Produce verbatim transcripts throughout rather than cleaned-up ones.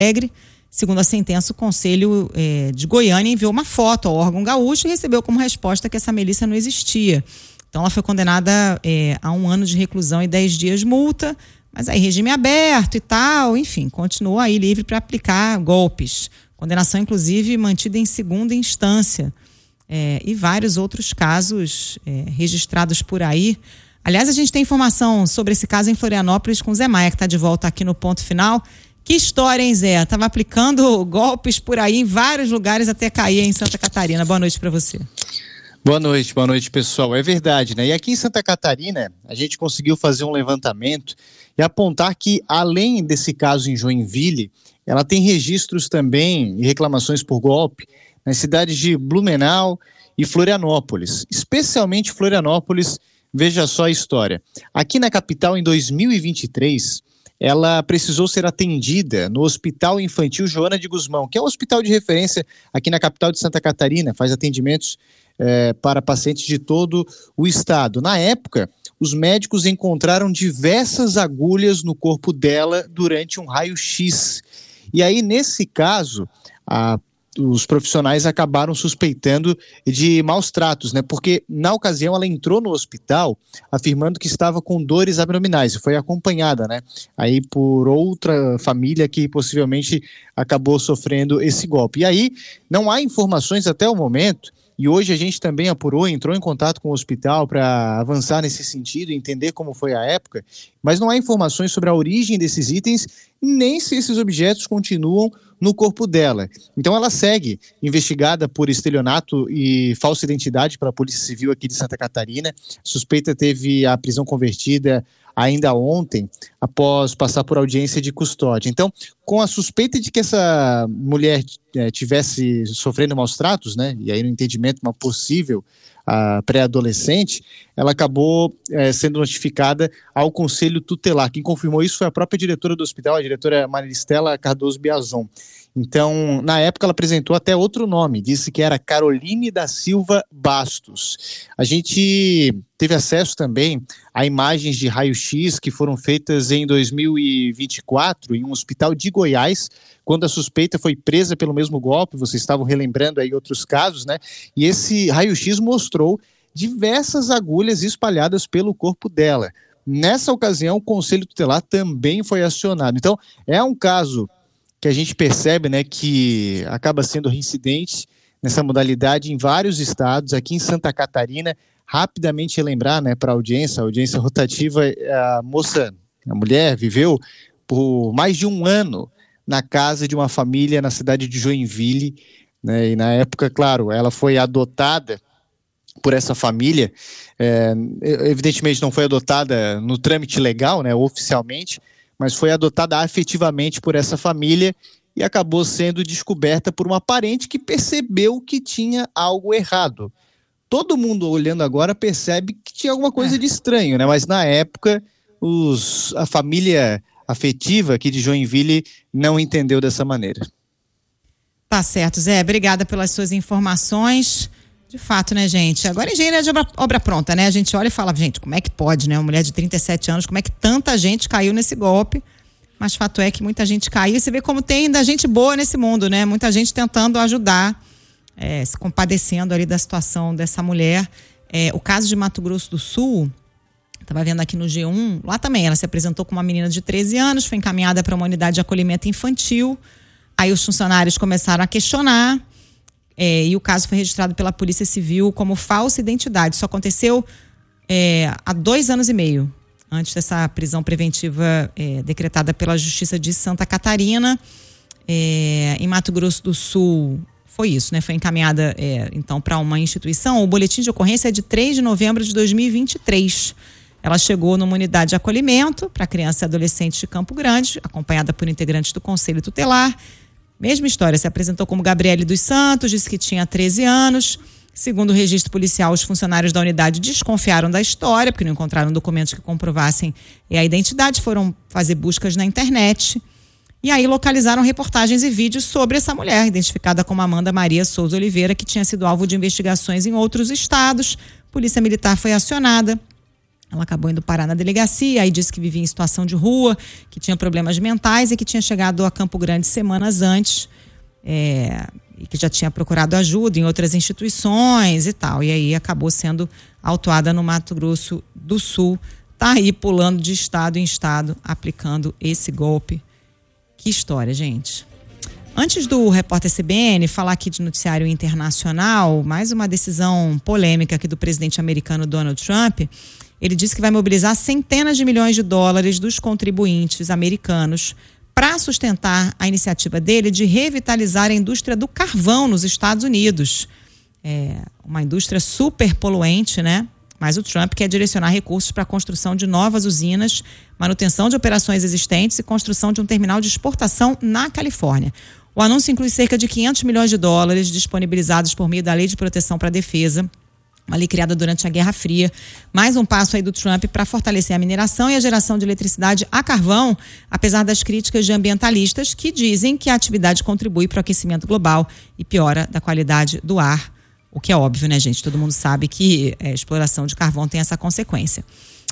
Alegre. Segundo a sentença, o Conselho eh, de Goiânia enviou uma foto ao órgão gaúcho e recebeu como resposta que essa milícia não existia. Então ela foi condenada eh, a um ano de reclusão e dez dias de multa, mas aí regime aberto e tal, enfim, continuou aí livre para aplicar golpes. Condenação, inclusive, mantida em segunda instância. É, e vários outros casos é, registrados por aí. Aliás, a gente tem informação sobre esse caso em Florianópolis com o Zé Maia, que está de volta aqui no Ponto Final. Que história, hein, Zé? Estava aplicando golpes por aí em vários lugares até cair em Santa Catarina. Boa noite para você. Boa noite, boa noite, pessoal. É verdade, né? E aqui em Santa Catarina, a gente conseguiu fazer um levantamento e apontar que, além desse caso em Joinville, ela tem registros também e reclamações por golpe nas cidades de Blumenau e Florianópolis, especialmente Florianópolis. Veja só a história. Aqui na capital, em dois mil e vinte e três, ela precisou ser atendida no Hospital Infantil Joana de Guzmão, que é um hospital de referência aqui na capital de Santa Catarina, faz atendimentos eh, para pacientes de todo o estado. Na época, os médicos encontraram diversas agulhas no corpo dela durante um raio-x. E aí, nesse caso, a os profissionais acabaram suspeitando de maus tratos, né? Porque na ocasião ela entrou no hospital afirmando que estava com dores abdominais e foi acompanhada, né? Aí por outra família que possivelmente acabou sofrendo esse golpe. E aí não há informações até o momento. E hoje a gente também apurou, entrou em contato com o hospital para avançar nesse sentido, entender como foi a época, mas não há informações sobre a origem desses itens, nem se esses objetos continuam no corpo dela. Então ela segue investigada por estelionato e falsa identidade pela Polícia Civil aqui de Santa Catarina. A suspeita teve a prisão convertida ainda ontem, após passar por audiência de custódia. Então, com a suspeita de que essa mulher é, tivesse sofrendo maus tratos, né, e aí no entendimento uma possível uh, pré-adolescente, ela acabou é, sendo notificada ao Conselho Tutelar. Quem confirmou isso foi a própria diretora do hospital, a diretora Maristela Cardoso Biazon. Então, na época ela apresentou até outro nome, disse que era Caroline da Silva Bastos. A gente teve acesso também a imagens de raio-x que foram feitas em dois mil e vinte e quatro em um hospital de Goiás, quando a suspeita foi presa pelo mesmo golpe. Vocês estavam relembrando aí outros casos, né? E esse raio-x mostrou diversas agulhas espalhadas pelo corpo dela. Nessa ocasião, o Conselho Tutelar também foi acionado. Então, é um caso que a gente percebe, né, que acaba sendo reincidente nessa modalidade em vários estados. Aqui em Santa Catarina, rapidamente relembrar, né, para a audiência, a audiência rotativa, a moça, a mulher viveu por mais de um ano na casa de uma família na cidade de Joinville, né, e na época, claro, ela foi adotada por essa família, é, evidentemente não foi adotada no trâmite legal, né, oficialmente, mas foi adotada afetivamente por essa família e acabou sendo descoberta por uma parente que percebeu que tinha algo errado. Todo mundo olhando agora percebe que tinha alguma coisa é. de estranho, né? Mas na época os, a família afetiva aqui de Joinville não entendeu dessa maneira. Tá certo, Zé. Obrigada pelas suas informações. De fato, né, gente? Agora engenharia de obra, obra pronta, né? A gente olha e fala, gente, como é que pode, né? Uma mulher de trinta e sete anos, como é que tanta gente caiu nesse golpe? Mas fato é que muita gente caiu. E você vê como tem ainda gente boa nesse mundo, né? Muita gente tentando ajudar, é, se compadecendo ali da situação dessa mulher. É, o caso de Mato Grosso do Sul, estava vendo aqui no G um, lá também, ela se apresentou com uma menina de treze anos, foi encaminhada para uma unidade de acolhimento infantil. Aí os funcionários começaram a questionar. É, e o caso foi registrado pela Polícia Civil como falsa identidade. Isso aconteceu é, há dois anos e meio, antes dessa prisão preventiva é, decretada pela Justiça de Santa Catarina. É, em Mato Grosso do Sul, foi isso, né? Foi encaminhada, é, então, para uma instituição. O boletim de ocorrência é de três de novembro de dois mil e vinte e três. Ela chegou numa unidade de acolhimento para criança e adolescente de Campo Grande, acompanhada por integrantes do Conselho Tutelar. Mesma história, se apresentou como Gabriele dos Santos, disse que tinha treze anos. Segundo o registro policial, os funcionários da unidade desconfiaram da história, porque não encontraram documentos que comprovassem a identidade, foram fazer buscas na internet. E aí localizaram reportagens e vídeos sobre essa mulher, identificada como Amanda Maria Souza Oliveira, que tinha sido alvo de investigações em outros estados. Polícia Militar foi acionada. Ela acabou indo parar na delegacia, aí disse que vivia em situação de rua, que tinha problemas mentais e que tinha chegado a Campo Grande semanas antes, é, e que já tinha procurado ajuda em outras instituições e tal. E aí acabou sendo autuada no Mato Grosso do Sul. Tá aí pulando de estado em estado, aplicando esse golpe. Que história, gente. Antes do repórter C B N falar aqui de noticiário internacional, mais uma decisão polêmica aqui do presidente americano Donald Trump. Ele disse que vai mobilizar centenas de milhões de dólares dos contribuintes americanos para sustentar a iniciativa dele de revitalizar a indústria do carvão nos Estados Unidos. É uma indústria super poluente, né? Mas o Trump quer direcionar recursos para a construção de novas usinas, manutenção de operações existentes e construção de um terminal de exportação na Califórnia. O anúncio inclui cerca de quinhentos milhões de dólares disponibilizados por meio da Lei de Proteção para a Defesa, uma lei criada durante a Guerra Fria. Mais um passo aí do Trump para fortalecer a mineração e a geração de eletricidade a carvão, apesar das críticas de ambientalistas que dizem que a atividade contribui para o aquecimento global e piora da qualidade do ar. O que é óbvio, né, gente? Todo mundo sabe que a exploração de carvão tem essa consequência.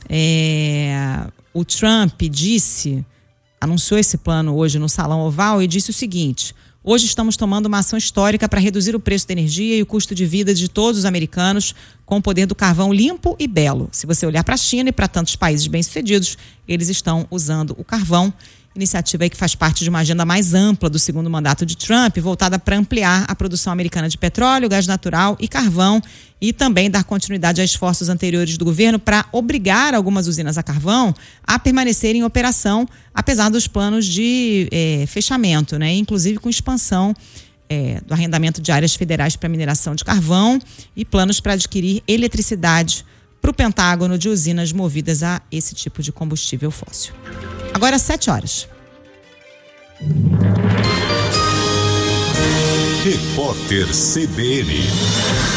É, o Trump disse, anunciou esse plano hoje no Salão Oval e disse o seguinte: hoje estamos tomando uma ação histórica para reduzir o preço da energia e o custo de vida de todos os americanos com o poder do carvão limpo e belo. Se você olhar para a China e para tantos países bem-sucedidos, eles estão usando o carvão. Iniciativa aí que faz parte de uma agenda mais ampla do segundo mandato de Trump, voltada para ampliar a produção americana de petróleo, gás natural e carvão, e também dar continuidade a esforços anteriores do governo para obrigar algumas usinas a carvão a permanecerem em operação, apesar dos planos de eh, fechamento, né? Inclusive com expansão eh, do arrendamento de áreas federais para mineração de carvão e planos para adquirir eletricidade para o Pentágono de usinas movidas a esse tipo de combustível fóssil. Agora sete horas. Repórter C B N.